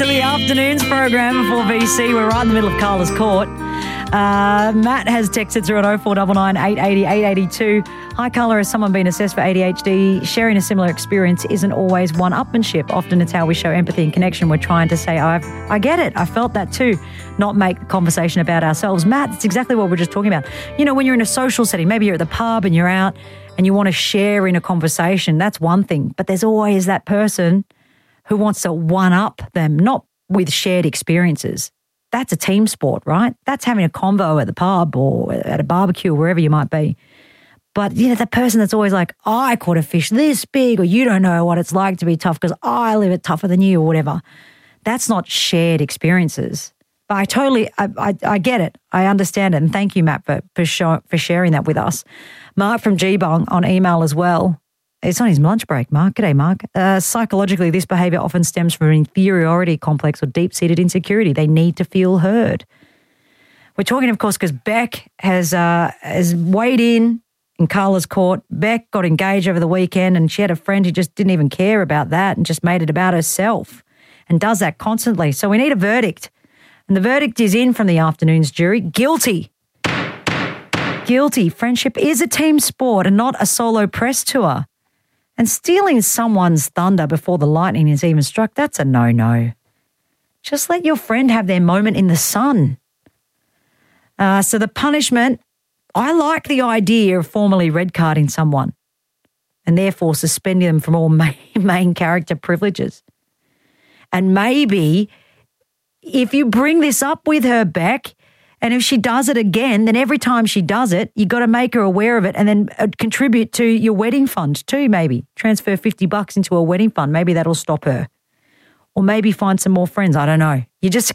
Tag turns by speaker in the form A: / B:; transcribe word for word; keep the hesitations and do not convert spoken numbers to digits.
A: to the afternoons program before V C. We're right in the middle of Carla's Court. Uh, Matt has texted through at oh four nine nine, eight eight oh, eight eight two. Hi, Carla. Has someone been assessed for A D H D? Sharing a similar experience isn't always one-upmanship. Often it's how we show empathy and connection. We're trying to say, oh, I've, I get it. I felt that too. Not make the conversation about ourselves. Matt, it's exactly what we're just talking about. You know, when you're in a social setting, maybe you're at the pub and you're out and you want to share in a conversation, that's one thing. But there's always that person who wants to one-up them, not with shared experiences. That's a team sport, right? That's having a convo at the pub or at a barbecue, wherever you might be. But, you know, the person that's always like, oh, I caught a fish this big, or you don't know what it's like to be tough because I live it tougher than you, or whatever. That's not shared experiences. But I totally, I, I, I get it. I understand it. And thank you, Matt, for for, show, for sharing that with us. Mark from Geebong on email as well. It's on his lunch break, Mark. G'day, Mark. Uh, psychologically, this behaviour often stems from an inferiority complex or deep-seated insecurity. They need to feel heard. We're talking, of course, because Beck has uh, has weighed in in Carla's Court. Beck got engaged over the weekend and she had a friend who just didn't even care about that and just made it about herself and does that constantly. So we need a verdict. And the verdict is in from the afternoon's jury. Guilty. Guilty. Friendship is a team sport and not a solo press tour. And stealing someone's thunder before the lightning is even struck, that's a no-no. Just let your friend have their moment in the sun. Uh, so the punishment, I like the idea of formally red carding someone and therefore suspending them from all main, main character privileges. And maybe if you bring this up with her, Beck, and if she does it again, then every time she does it, you got to make her aware of it and then uh, contribute to your wedding fund too, maybe. Transfer fifty bucks into a wedding fund. Maybe that'll stop her. Or maybe find some more friends. I don't know. You just